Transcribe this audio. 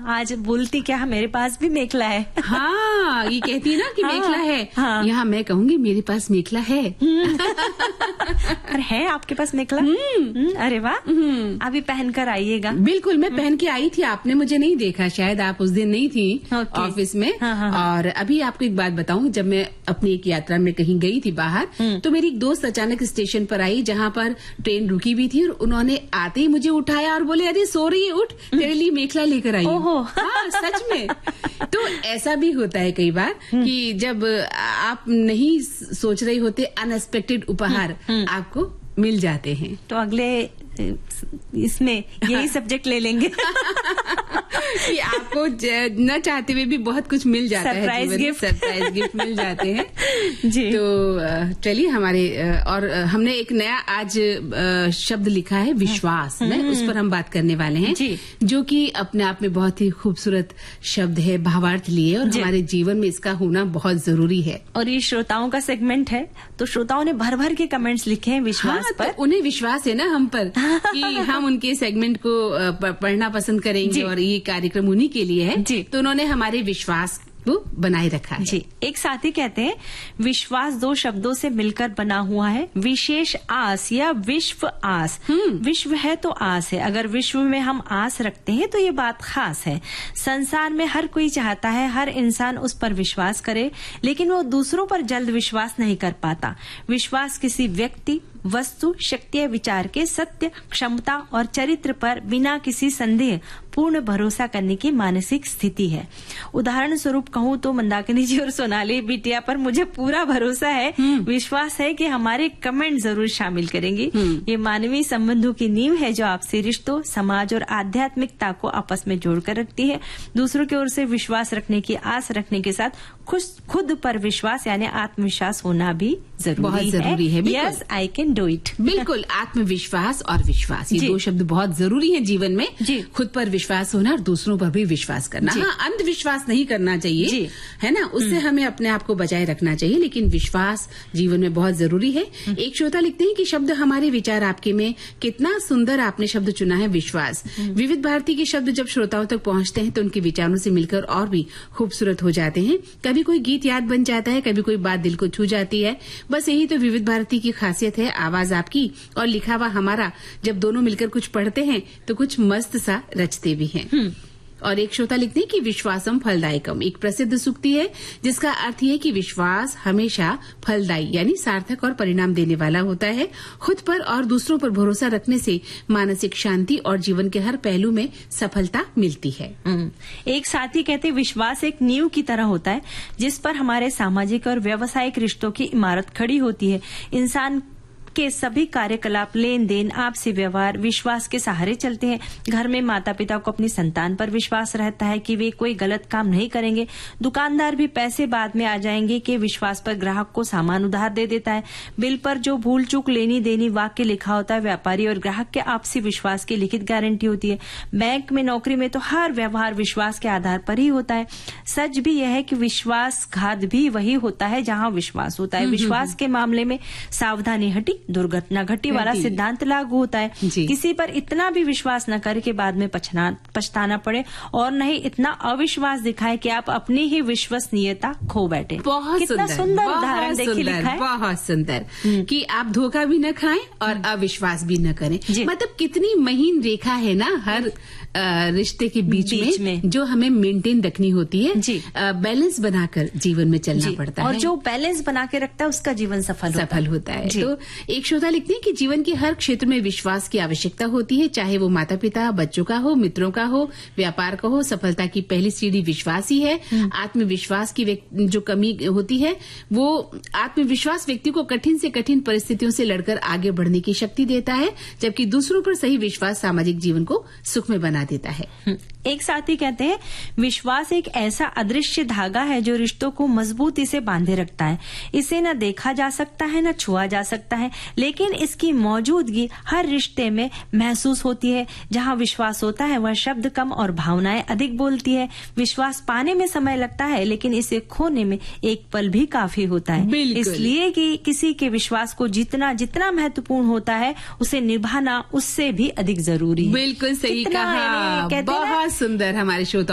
आज बोलती क्या मेरे पास भी मेखला है। हाँ, ये कहती है ना कि मेखला है। हाँ। यहाँ मैं कहूंगी मेरे पास मेखला है। और है आपके पास मेखला? अरे वाह, अभी पहनकर आइएगा। बिल्कुल, मैं पहन के आई थी, आपने मुझे नहीं देखा, शायद आप उस दिन नहीं थी ऑफिस में। हाँ। और अभी आपको एक बात बताऊं, जब मैं अपनी एक यात्रा में कहीं गई थी बाहर, तो मेरी एक दोस्त अचानक स्टेशन पर आई जहाँ पर ट्रेन रुकी भी थी, और उन्होंने आते ही मुझे उठाया और बोले, अरे सो रही है, उठ, तेरे लिए मेखला लेकर आई। हाँ, सच में। तो ऐसा भी होता है कई बार कि जब आप नहीं सोच रहे होते, अनएक्सपेक्टेड उपहार आपको मिल जाते हैं। तो अगले इसमें यही सब्जेक्ट ले लेंगे कि आपको न चाहते हुए भी बहुत कुछ मिल जाता है, सरप्राइज गिफ्ट मिल जाते हैं जी। तो चलिए, हमारे और हमने एक नया आज शब्द लिखा है, विश्वास। उस पर हम बात करने वाले हैं जी। जो कि अपने आप में बहुत ही खूबसूरत शब्द है, भावार्थ लिए, और हमारे जीवन में इसका होना बहुत जरूरी है। और ये श्रोताओं का सेगमेंट है, तो श्रोताओं ने भर भर के कमेंट्स लिखे हैं विश्वास पर। तो उन्हें विश्वास है ना हम पर कि हम उनके सेगमेंट को पढ़ना पसंद करेंगे और ये कार्यक्रम उन्हीं के लिए है जी। तो उन्होंने हमारे विश्वास को बनाए रखा है जी। एक साथी कहते हैं, विश्वास दो शब्दों से मिलकर बना हुआ है, विशेष आस या विश्व आस। विश्व है तो आस है, अगर विश्व में हम आस रखते हैं तो ये बात खास है। संसार में हर कोई चाहता है हर इंसान उस पर विश्वास करे, लेकिन वो दूसरों पर जल्द विश्वास नहीं कर पाता। विश्वास किसी व्यक्ति, वस्तु, शक्ति या विचार के सत्य, क्षमता और चरित्र पर बिना किसी संदेह पूर्ण भरोसा करने की मानसिक स्थिति है। उदाहरण स्वरूप कहूँ तो मंदाकिनी जी और सोनाली बिटिया पर मुझे पूरा भरोसा है, विश्वास है कि हमारे कमेंट जरूर शामिल करेंगी। ये मानवीय संबंधों की नींव है जो आपसी रिश्तों, समाज और आध्यात्मिकता को आपस में जोड़कर रखती है। दूसरों की ओर से विश्वास रखने की आस रखने के साथ खुद पर विश्वास यानी आत्मविश्वास होना भी बहुत जरूरी है। Yes, I can do it. बिल्कुल, आत्मविश्वास और विश्वास, ये दो शब्द बहुत जरूरी है जीवन में। खुद पर विश्वास होना और दूसरों पर भी विश्वास करना। हाँ, अंधविश्वास नहीं करना चाहिए, है ना, उससे हमें अपने आप को बचाए रखना चाहिए, लेकिन विश्वास जीवन में बहुत जरूरी है। एक श्रोता लिखते हैं कि शब्द हमारे विचार आपके में, कितना सुंदर आपने शब्द चुना है, विश्वास। विविध भारती के शब्द जब श्रोताओं तक पहुंचते हैं तो उनके विचारों से मिलकर और भी खूबसूरत हो जाते हैं। कभी कोई गीत याद बन जाता है, कभी कोई बात दिल को छू जाती है। बस यही तो विविध भारती की खासियत है, आवाज आपकी और लिखा हुआ हमारा जब दोनों मिलकर कुछ पढ़ते हैं तो कुछ मस्त सा रचते भी हैं। और एक श्रोता लिखते हैं कि विश्वासम फलदायकम एक प्रसिद्ध सूक्ति है जिसका अर्थ है कि विश्वास हमेशा फलदायी यानी सार्थक और परिणाम देने वाला होता है। खुद पर और दूसरों पर भरोसा रखने से मानसिक शांति और जीवन के हर पहलू में सफलता मिलती है। एक साथी कहते हैं, विश्वास एक नींव की तरह होता है जिस पर हमारे सामाजिक और व्यावसायिक रिश्तों की इमारत खड़ी होती है। इंसान के सभी कार्यकलाप, लेन देन, आपसी व्यवहार विश्वास के सहारे चलते हैं। घर में माता पिता को अपनी संतान पर विश्वास रहता है कि वे कोई गलत काम नहीं करेंगे। दुकानदार भी पैसे बाद में आ जाएंगे के विश्वास पर ग्राहक को सामान उधार दे देता है। बिल पर जो भूल चूक लेनी देनी वाक्य लिखा होता है, व्यापारी और ग्राहक के आपसी विश्वास की लिखित गारंटी होती है। बैंक में, नौकरी में तो हर व्यवहार विश्वास के आधार पर ही होता है। सच भी यह है कि विश्वासघात भी वही होता है जहां विश्वास होता है। विश्वास के मामले में सावधानी हटी दुर्घटना घटी वाला सिद्धांत लागू होता है। किसी पर इतना भी विश्वास न करे कि बाद में पछताना पड़े, और नहीं इतना अविश्वास दिखाए कि आप अपनी ही विश्वसनीयता खो बैठे। कितना सुंदर उदाहरण देखिए लिखा है, बहुत सुंदर, कि आप धोखा भी न खाएं और अविश्वास भी न करें। मतलब कितनी महीन रेखा है ना हर रिश्ते के बीच में जो हमें मेंटेन रखनी होती है। बैलेंस बनाकर जीवन में चलना पड़ता है, और जो बैलेंस बना के रखता है उसका जीवन सफल होता है। तो एक श्रोता लिखते हैं कि जीवन के हर क्षेत्र में विश्वास की आवश्यकता होती है, चाहे वो माता पिता, बच्चों का हो, मित्रों का हो, व्यापार का हो। सफलता की पहली सीढ़ी विश्वास ही है। आत्मविश्वास की जो कमी होती है, वो आत्मविश्वास व्यक्ति को कठिन से कठिन परिस्थितियों से लड़कर आगे बढ़ने की शक्ति देता है, जबकि दूसरों पर सही विश्वास सामाजिक जीवन को सुखमय बना देता है। एक साथी कहते हैं, विश्वास एक ऐसा अदृश्य धागा है जो रिश्तों को मजबूती से बांधे रखता है। इसे न देखा जा सकता है, न छुआ जा सकता है, लेकिन इसकी मौजूदगी हर रिश्ते में महसूस होती है। जहां विश्वास होता है वह शब्द कम और भावनाएं अधिक बोलती है। विश्वास पाने में समय लगता है, लेकिन इसे खोने में एक पल भी काफी होता है। इसलिए कि किसी के विश्वास को जितना महत्वपूर्ण होता है, उसे निभाना उससे भी अधिक जरूरी है। बिल्कुल सही कहा, बहुत सुंदर। हमारे श्रोता